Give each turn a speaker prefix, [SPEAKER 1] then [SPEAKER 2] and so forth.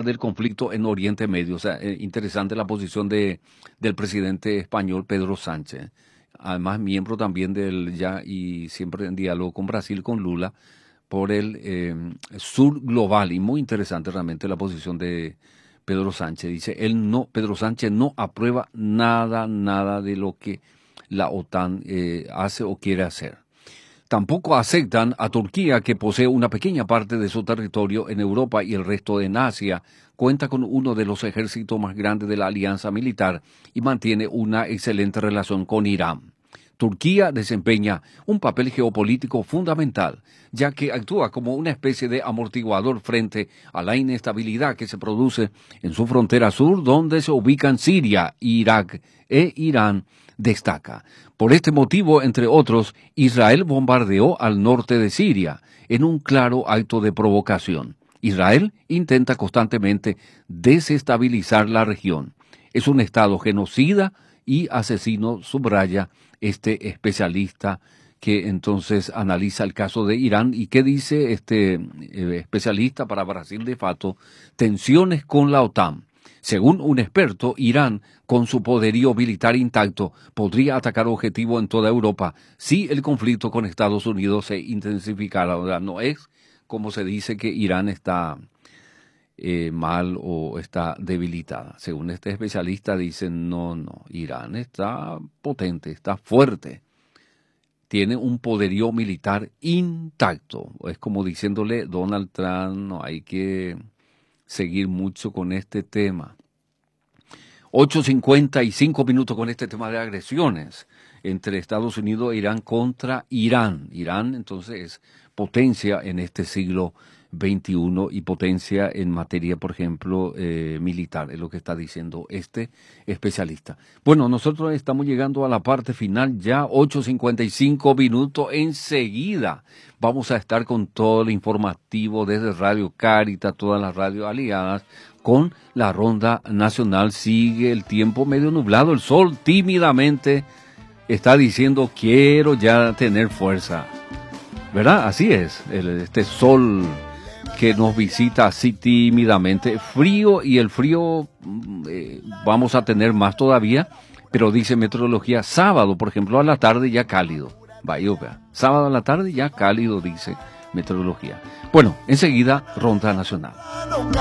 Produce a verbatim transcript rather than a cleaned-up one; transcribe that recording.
[SPEAKER 1] del conflicto en Oriente Medio. O sea, eh, interesante la posición de, del presidente español Pedro Sánchez. Además, miembro también del ya y siempre en diálogo con Brasil, con Lula, por el eh, sur global. Y muy interesante realmente la posición de Pedro Sánchez. Dice, él no, Pedro Sánchez no aprueba nada, nada de lo que la OTAN eh, hace o quiere hacer. Tampoco aceptan a Turquía, que posee una pequeña parte de su territorio en Europa y el resto en Asia, cuenta con uno de los ejércitos más grandes de la alianza militar y mantiene una excelente relación con Irán. Turquía desempeña un papel geopolítico fundamental, ya que actúa como una especie de amortiguador frente a la inestabilidad que se produce en su frontera sur, donde se ubican Siria, Irak e Irán. Destaca. Por este motivo, entre otros, Israel bombardeó al norte de Siria en un claro acto de provocación. Israel intenta constantemente desestabilizar la región. Es un estado genocida y asesino, subraya este especialista que entonces analiza el caso de Irán. ¿Y qué dice este eh, especialista para Brasil de Fato? Tensiones con la OTAN. Según un experto, Irán, con su poderío militar intacto, podría atacar objetivos en toda Europa si el conflicto con Estados Unidos se intensificara. Ahora, no es como se dice que Irán está eh, mal o está debilitada. Según este especialista, dicen, no, no, Irán está potente, está fuerte. Tiene un poderío militar intacto. Es como diciéndole, Donald Trump, no hay que seguir mucho con este tema. ocho cincuenta y cinco minutos con este tema de agresiones entre Estados Unidos e Irán contra Irán. Irán, entonces, es potencia en este siglo veintiuno y potencia en materia, por ejemplo, eh, militar, es lo que está diciendo este especialista. Bueno, nosotros estamos llegando a la parte final ya, ocho cincuenta y cinco minutos. Enseguida vamos a estar con todo el informativo desde Radio Caritas, todas las radios aliadas, con la ronda nacional. Sigue el tiempo medio nublado, el sol tímidamente está diciendo quiero ya tener fuerza, ¿verdad? Así es, el, este sol que nos visita así tímidamente, frío, y el frío eh, vamos a tener más todavía, pero dice meteorología, sábado, por ejemplo, a la tarde ya cálido, vaya, sábado a la tarde ya cálido, dice meteorología. Bueno, enseguida ronda nacional.